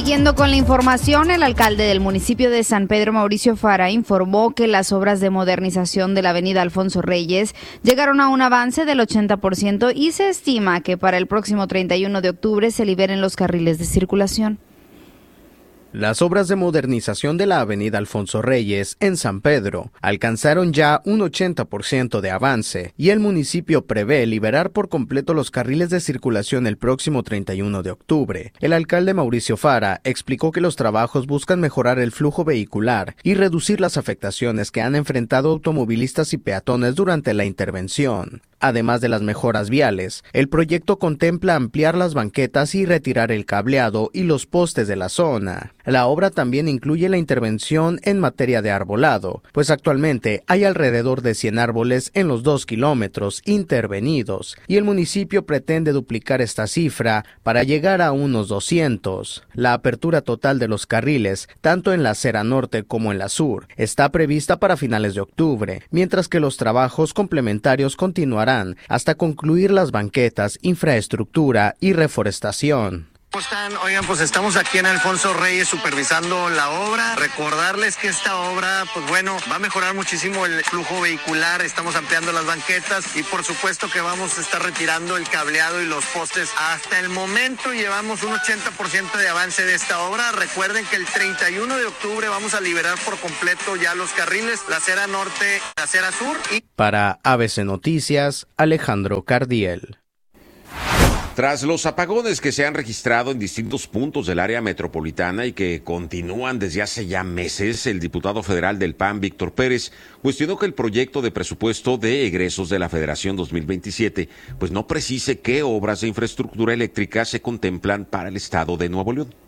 Siguiendo con la información, el alcalde del municipio de San Pedro, Mauricio Fara, informó que las obras de modernización de la avenida Alfonso Reyes llegaron a un avance del 80% y se estima que para el próximo 31 de octubre se liberen los carriles de circulación. Las obras de modernización de la avenida Alfonso Reyes en San Pedro alcanzaron ya un 80% de avance y el municipio prevé liberar por completo los carriles de circulación el próximo 31 de octubre. El alcalde Mauricio Fara explicó que los trabajos buscan mejorar el flujo vehicular y reducir las afectaciones que han enfrentado automovilistas y peatones durante la intervención. Además de las mejoras viales, el proyecto contempla ampliar las banquetas y retirar el cableado y los postes de la zona. La obra también incluye la intervención en materia de arbolado, pues actualmente hay alrededor de 100 árboles en los 2 kilómetros intervenidos, y el municipio pretende duplicar esta cifra para llegar a unos 200. La apertura total de los carriles, tanto en la acera norte como en la sur, está prevista para finales de octubre, mientras que los trabajos complementarios continuarán hasta concluir las banquetas, infraestructura y reforestación. ¿Cómo están? Oigan, pues estamos aquí en Alfonso Reyes supervisando la obra. Recordarles que esta obra, pues bueno, va a mejorar muchísimo el flujo vehicular. Estamos ampliando las banquetas y por supuesto que vamos a estar retirando el cableado y los postes. Hasta el momento llevamos un 80% de avance de esta obra. Recuerden que el 31 de octubre vamos a liberar por completo ya los carriles, la acera norte, la acera sur. Para ABC Noticias, Alejandro Cardiel. Tras los apagones que se han registrado en distintos puntos del área metropolitana y que continúan desde hace ya meses, el diputado federal del PAN, Víctor Pérez, cuestionó que el proyecto de presupuesto de egresos de la Federación 2027 pues no precise qué obras de infraestructura eléctrica se contemplan para el estado de Nuevo León.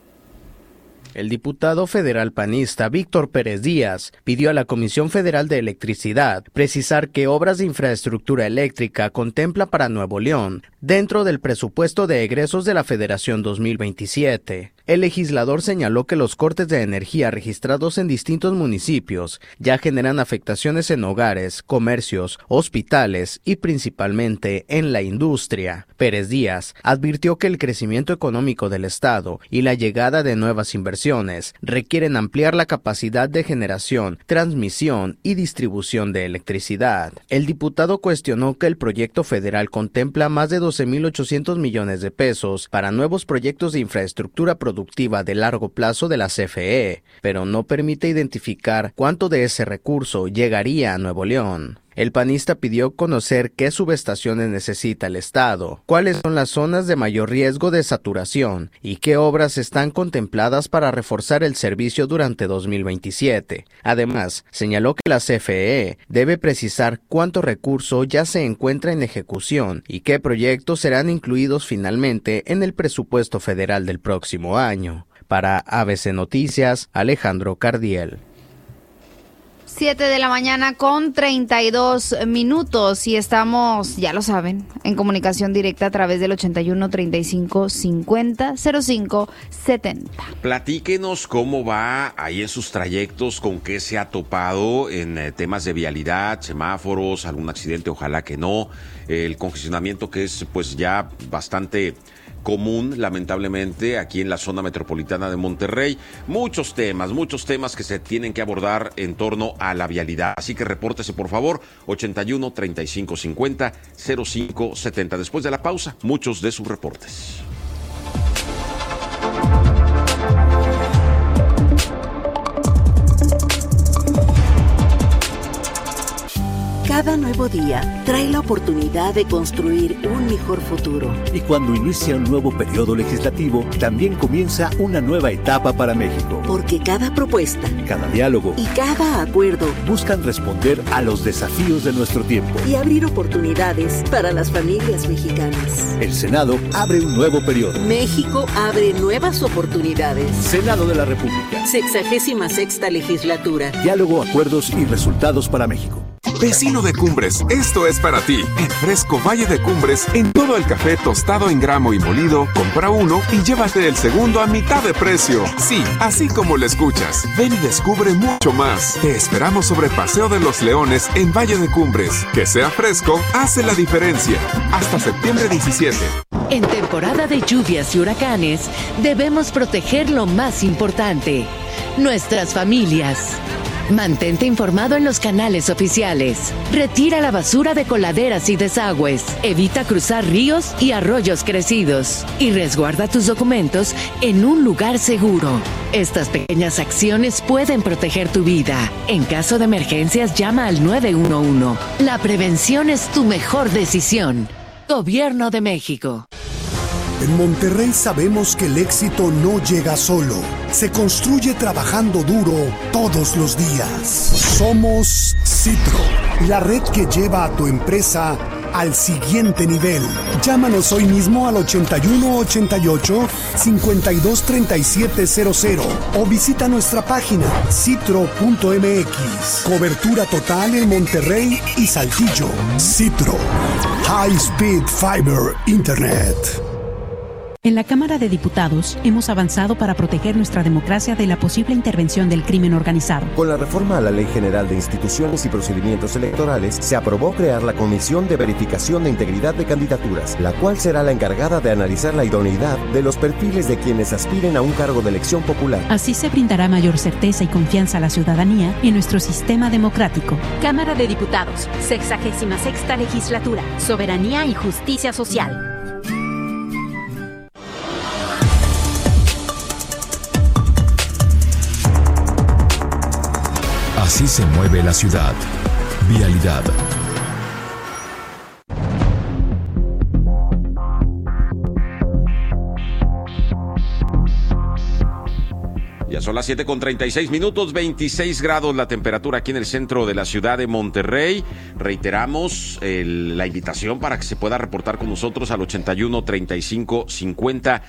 El diputado federal panista Víctor Pérez Díaz pidió a la Comisión Federal de Electricidad precisar qué obras de infraestructura eléctrica contempla para Nuevo León dentro del presupuesto de egresos de la Federación 2027. El legislador señaló que los cortes de energía registrados en distintos municipios ya generan afectaciones en hogares, comercios, hospitales y principalmente en la industria. Pérez Díaz advirtió que el crecimiento económico del Estado y la llegada de nuevas inversiones requieren ampliar la capacidad de generación, transmisión y distribución de electricidad. El diputado cuestionó que el proyecto federal contempla más de 12.800 millones de pesos para nuevos proyectos de infraestructura productiva de largo plazo de la CFE, pero no permite identificar cuánto de ese recurso llegaría a Nuevo León. El panista pidió conocer qué subestaciones necesita el Estado, cuáles son las zonas de mayor riesgo de saturación y qué obras están contempladas para reforzar el servicio durante 2027. Además, señaló que la CFE debe precisar cuánto recurso ya se encuentra en ejecución y qué proyectos serán incluidos finalmente en el presupuesto federal del próximo año. Para ABC Noticias, Alejandro Cardiel. 7 de la mañana con 32 minutos y estamos, ya lo saben, en comunicación directa a través del 81 35 50 05 70. Platíquenos cómo va ahí en sus trayectos, con qué se ha topado en temas de vialidad, semáforos, algún accidente, ojalá que no, el congestionamiento que es pues ya bastante común, lamentablemente, aquí en la zona metropolitana de Monterrey. Muchos temas que se tienen que abordar en torno a la vialidad. Así que repórtese, por favor, 81 35 50 05 70. Después de la pausa, muchos de sus reportes. Cada nuevo día trae la oportunidad de construir un mejor futuro. Y cuando inicia un nuevo periodo legislativo, también comienza una nueva etapa para México. Porque cada propuesta, cada diálogo y cada acuerdo buscan responder a los desafíos de nuestro tiempo y abrir oportunidades para las familias mexicanas. El Senado abre un nuevo periodo. México abre nuevas oportunidades. Senado de la República. 66ª legislatura. Diálogo, acuerdos y resultados para México. Vecino de Cumbres, esto es para ti. En Fresco Valle de Cumbres, en todo el café tostado en gramo y molido, compra uno y llévate el segundo a mitad de precio. Sí, así como lo escuchas. Ven y descubre mucho más. Te esperamos sobre Paseo de los Leones en Valle de Cumbres. Que sea fresco, hace la diferencia. Hasta septiembre 17. En temporada de lluvias y huracanes, debemos proteger lo más importante, nuestras familias. Mantente informado en los canales oficiales. Retira la basura de coladeras y desagües. Evita cruzar ríos y arroyos crecidos. Y resguarda tus documentos en un lugar seguro. Estas pequeñas acciones pueden proteger tu vida. En caso de emergencias, llama al 911. La prevención es tu mejor decisión. Gobierno de México. En Monterrey sabemos que el éxito no llega solo, se construye trabajando duro todos los días. Somos Citro, la red que lleva a tu empresa al siguiente nivel. Llámanos hoy mismo al 8188-523700 o visita nuestra página citro.mx. Cobertura total en Monterrey y Saltillo. Citro, High Speed Fiber Internet. En la Cámara de Diputados hemos avanzado para proteger nuestra democracia de la posible intervención del crimen organizado. Con la reforma a la Ley General de Instituciones y Procedimientos Electorales, se aprobó crear la Comisión de Verificación de Integridad de Candidaturas, la cual será la encargada de analizar la idoneidad de los perfiles de quienes aspiren a un cargo de elección popular. Así se brindará mayor certeza y confianza a la ciudadanía en nuestro sistema democrático. Cámara de Diputados, 66ª Legislatura, Soberanía y Justicia Social. Así se mueve la ciudad. Vialidad. Ya son las 7:36, 26 grados la temperatura aquí en el centro de la ciudad de Monterrey. Reiteramos la invitación para que se pueda reportar con nosotros al 81 35 50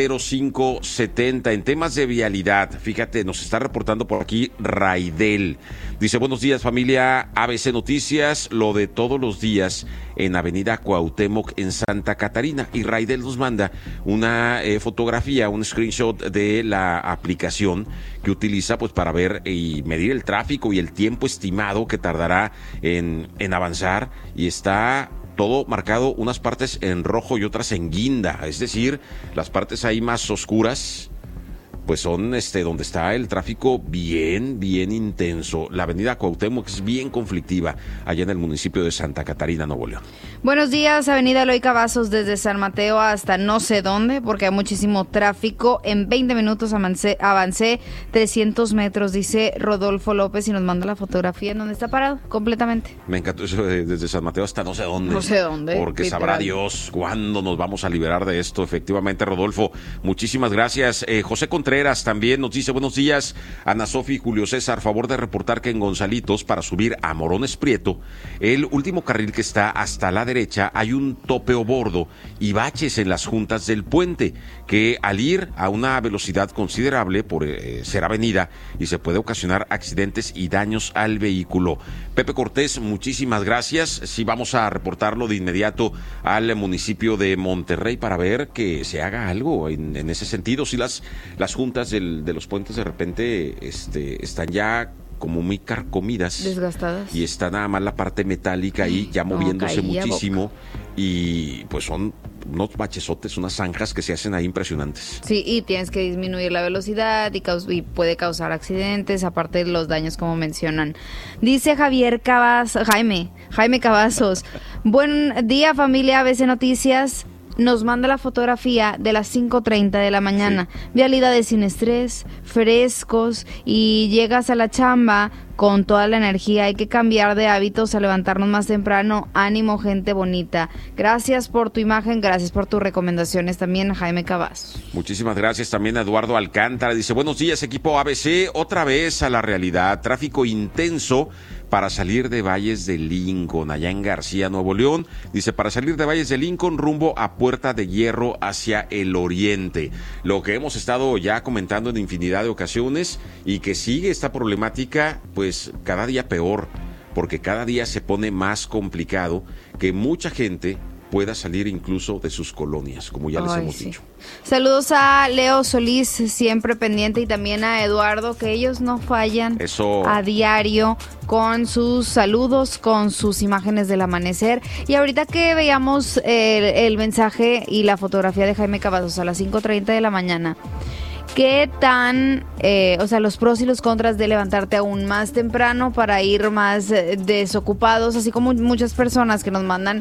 05 70. En temas de vialidad, fíjate, nos está reportando por aquí Raidel. Dice, buenos días familia ABC Noticias, lo de todos los días en Avenida Cuauhtémoc en Santa Catarina. Y Raidel nos manda una fotografía, un screenshot de la aplicación que utiliza pues para ver y medir el tráfico y el tiempo estimado que tardará en avanzar, y está todo marcado, unas partes en rojo y otras en guinda, es decir, las partes ahí más oscuras pues son donde está el tráfico bien intenso. La avenida Cuauhtémoc es bien conflictiva allá en el municipio de Santa Catarina, Nuevo León. Buenos días, avenida Eloy Cavazos desde San Mateo hasta no sé dónde, porque hay muchísimo tráfico. En 20 minutos avancé 300 metros, dice Rodolfo López, y nos manda la fotografía en donde está parado completamente. Me encantó eso desde San Mateo hasta no sé dónde. No sé dónde. Porque literal, sabrá Dios cuándo nos vamos a liberar de esto. Efectivamente, Rodolfo, muchísimas gracias. José Contreras también nos dice, buenos días, Ana Sofi y Julio César, favor de reportar que en Gonzalitos, para subir a Morones Prieto, el último carril que está hasta la derecha, hay un tope o bordo y baches en las juntas del puente, que al ir a una velocidad considerable por ser avenida, y se puede ocasionar accidentes y daños al vehículo. Pepe Cortés, muchísimas gracias. Sí, vamos a reportarlo de inmediato al municipio de Monterrey para ver que se haga algo en ese sentido. Si las juntas de los puentes de repente están ya como muy carcomidas, desgastadas, y está nada más la parte metálica ahí ya moviéndose muchísimo, y pues son unos bachesotes, unas zanjas que se hacen ahí impresionantes. Sí, y tienes que disminuir la velocidad y puede causar accidentes, aparte de los daños como mencionan. Dice Jaime Cavazos, buen día familia ABC Noticias. Nos manda la fotografía de las 5:30 de la mañana. Sí. Vialidades sin estrés, frescos, y llegas a la chamba con toda la energía. Hay que cambiar de hábitos a levantarnos más temprano. Ánimo, gente bonita. Gracias por tu imagen, gracias por tus recomendaciones también, Jaime Cavazos. Muchísimas gracias también a Eduardo Alcántara. Dice, buenos días, equipo ABC. Otra vez a la realidad. Tráfico intenso para salir de Valles de Lincoln, allá en García, Nuevo León. Dice, para salir de Valles de Lincoln rumbo a Puerta de Hierro hacia el oriente. Lo que hemos estado ya comentando en infinidad de ocasiones, y que sigue esta problemática pues cada día peor, porque cada día se pone más complicado, que mucha gente pueda salir incluso de sus colonias, como ya les hemos dicho. Saludos a Leo Solís, siempre pendiente, y también a Eduardo, que ellos no fallan a diario con sus saludos, con sus imágenes del amanecer. Y ahorita que veíamos el mensaje y la fotografía de Jaime Cavazos a las 5:30 de la mañana, ¿qué tan, los pros y los contras de levantarte aún más temprano para ir más desocupados, así como muchas personas que nos mandan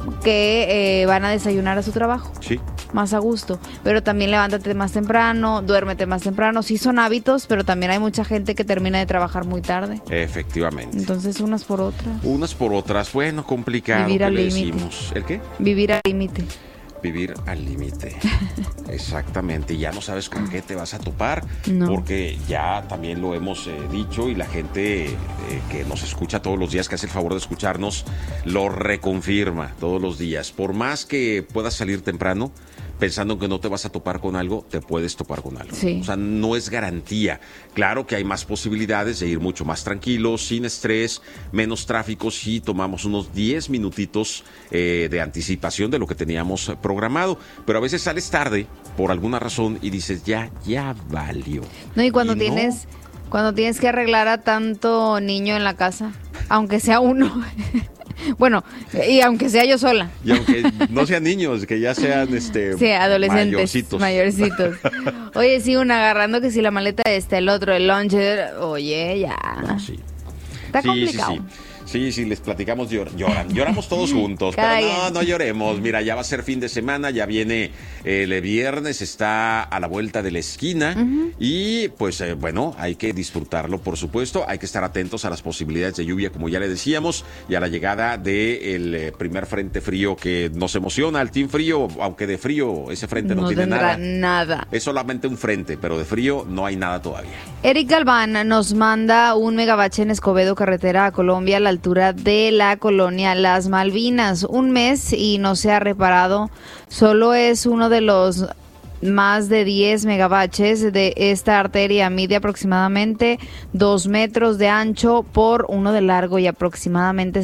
que van a desayunar a su trabajo? Sí. Más a gusto, pero también levántate más temprano, duérmete más temprano. Sí son hábitos, pero también hay mucha gente que termina de trabajar muy tarde. Efectivamente. Entonces, unas por otras. Unas por otras, bueno, complicado. Vivir al límite. ¿El qué? Vivir al límite. Vivir al límite. Exactamente. Y ya no sabes con qué te vas a topar, porque ya también lo hemos dicho, y la gente que nos escucha todos los días, que hace el favor de escucharnos, lo reconfirma todos los días. Por más que puedas salir temprano, pensando que no te vas a topar con algo, te puedes topar con algo. Sí. O sea, no es garantía. Claro que hay más posibilidades de ir mucho más tranquilos, sin estrés, menos tráfico, si tomamos unos 10 minutitos de anticipación de lo que teníamos programado. Pero a veces sales tarde por alguna razón y dices, ya valió. No, y cuando tienes que arreglar a tanto niño en la casa, aunque sea uno. Bueno, y aunque sea yo sola. Y aunque no sean niños, que ya sean adolescentes, mayorcitos. Oye, sí, una agarrando que si la maleta el otro, el lunch, oye, ya. No, sí. Está complicado. Sí, les platicamos, lloramos todos juntos, pero no lloremos. Mira, ya va a ser fin de semana, ya viene el viernes, está a la vuelta de la esquina, y pues hay que disfrutarlo, por supuesto. Hay que estar atentos a las posibilidades de lluvia, como ya le decíamos, y a la llegada del primer frente frío que nos emociona, el Team Frío, aunque de frío ese frente no tiene nada. Es solamente un frente, pero de frío no hay nada todavía. Eric Galván nos manda un megabache en Escobedo, carretera a Colombia, a la altura de la colonia Las Malvinas. Un mes y no se ha reparado. Solo es uno de los más de 10 megabaches de esta arteria. Mide aproximadamente 2 metros de ancho por 1 de largo y aproximadamente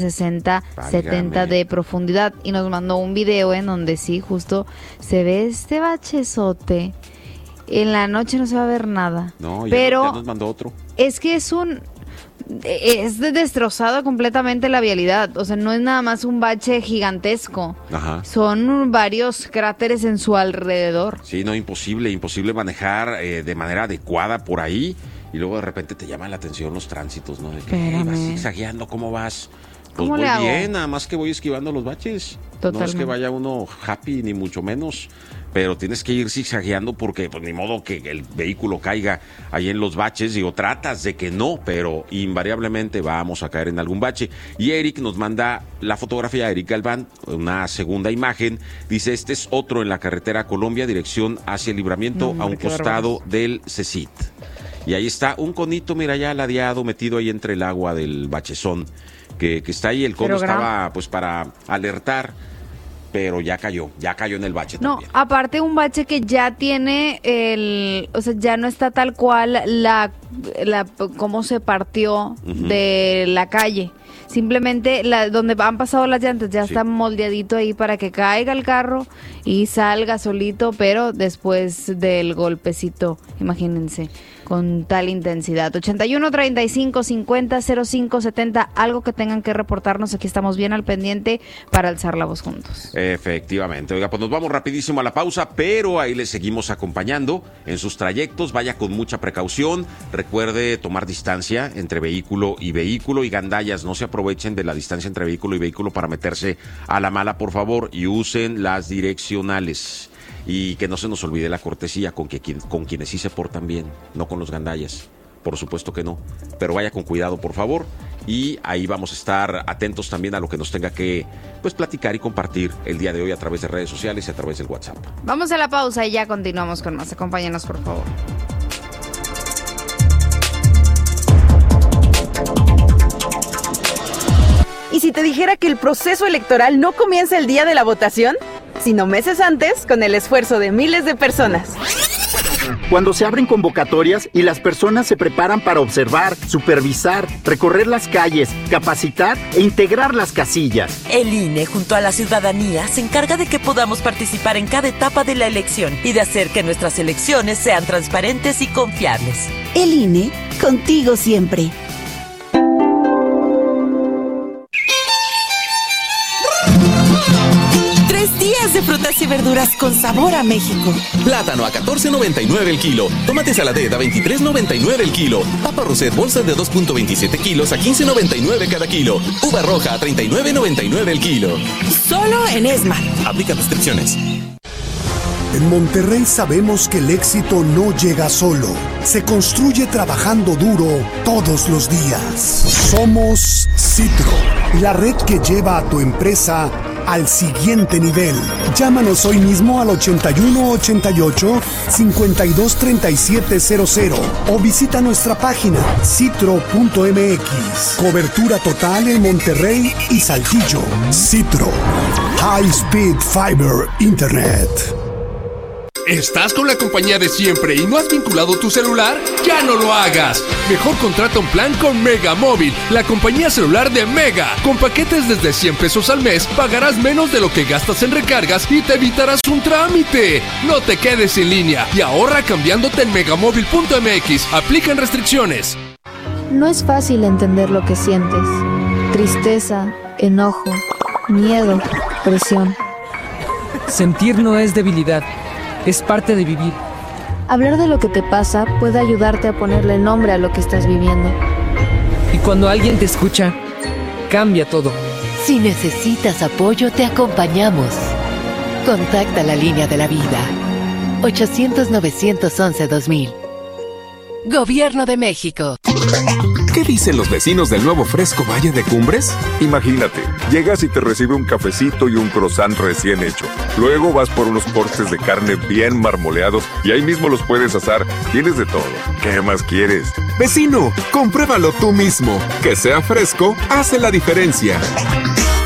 60-70 de profundidad. Y nos mandó un video en donde sí, justo se ve este bachezote. En la noche no se va a ver nada. No, pero ya nos mandó otro. Es que es destrozada completamente la vialidad. O sea, no es nada más un bache gigantesco. Ajá. Son varios cráteres en su alrededor. Sí, no, imposible manejar de manera adecuada por ahí, y luego de repente te llaman la atención los tránsitos, ¿no? De que vas zigzagueando, ¿cómo vas? Pues voy bien, nada más que voy esquivando los baches. Totalmente. No es que vaya uno happy, ni mucho menos, pero tienes que ir zigzagueando porque pues ni modo que el vehículo caiga ahí en los baches. Digo, tratas de que no, pero invariablemente vamos a caer en algún bache. Y Eric nos manda la fotografía, Eric Galván, una segunda imagen. Dice, este es otro en la carretera a Colombia, dirección hacia el Libramiento, a un costado del CECIT. Y ahí está un conito, mira, ya ladeado, metido ahí entre el agua del bachezón, que está ahí. El cono estaba pues para alertar, pero ya cayó en el bache también. No, aparte un bache que ya tiene ya no está tal cual cómo se partió de la calle. Simplemente donde han pasado las llantas ya está moldeadito ahí para que caiga el carro y salga solito, pero después del golpecito, imagínense, con tal intensidad. 81 35 50 05 70, algo que tengan que reportarnos, aquí estamos bien al pendiente para alzar la voz juntos. Efectivamente. Oiga, pues nos vamos rapidísimo a la pausa, pero ahí les seguimos acompañando en sus trayectos. Vaya con mucha precaución, recuerde tomar distancia entre vehículo y vehículo, y gandallas, no se aprovechen de la distancia entre vehículo y vehículo para meterse a la mala, por favor, y usen las direccionales. Y que no se nos olvide la cortesía con quienes sí se portan bien, no con los gandallas, por supuesto que no, pero vaya con cuidado, por favor, y ahí vamos a estar atentos también a lo que nos tenga que platicar y compartir el día de hoy a través de redes sociales y a través del WhatsApp. Vamos a la pausa y ya continuamos con más. Acompáñanos, por favor. ¿Y si te dijera que el proceso electoral no comienza el día de la votación, sino meses antes, con el esfuerzo de miles de personas? Cuando se abren convocatorias y las personas se preparan para observar, supervisar, recorrer las calles, capacitar e integrar las casillas. El INE, junto a la ciudadanía, se encarga de que podamos participar en cada etapa de la elección y de hacer que nuestras elecciones sean transparentes y confiables. El INE, contigo siempre. Días de frutas y verduras con sabor a México. Plátano a $14.99 el kilo. Tomate saladera a $23.99 el kilo. Papa Roset bolsas de 2.27 kilos a $15.99 cada kilo. Uva roja a $39.99 el kilo. Solo en Esmar. Aplica restricciones. En Monterrey sabemos que el éxito no llega solo. Se construye trabajando duro todos los días. Somos Citro, la red que lleva a tu empresa al siguiente nivel. Llámanos hoy mismo al 8188-523700 o visita nuestra página citro.mx. Cobertura total en Monterrey y Saltillo. Citro. High Speed Fiber Internet. ¿Estás con la compañía de siempre y no has vinculado tu celular? ¡Ya no lo hagas! Mejor contrata un plan con Mega Móvil, la compañía celular de Mega. Con paquetes desde 100 pesos al mes, pagarás menos de lo que gastas en recargas y te evitarás un trámite. No te quedes en línea y ahorra cambiándote en megamóvil.mx. Aplican restricciones. No es fácil entender lo que sientes. Tristeza, enojo, miedo, presión. Sentir no es debilidad. Es parte de vivir. Hablar de lo que te pasa puede ayudarte a ponerle nombre a lo que estás viviendo. Y cuando alguien te escucha, cambia todo. Si necesitas apoyo, te acompañamos. Contacta la línea de la vida. 800-911-2000. Gobierno de México. ¿Qué dicen los vecinos del nuevo Fresco Valle de Cumbres? Imagínate, llegas y te recibe un cafecito y un croissant recién hecho. Luego vas por unos cortes de carne bien marmoleados y ahí mismo los puedes asar. Tienes de todo. ¿Qué más quieres? Vecino, compruébalo tú mismo. Que sea fresco hace la diferencia.